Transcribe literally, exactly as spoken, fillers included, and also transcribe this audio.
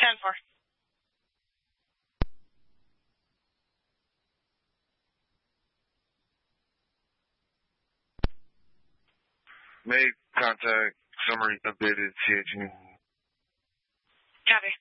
ten four. Made contact, summary updated, C H U. Copy.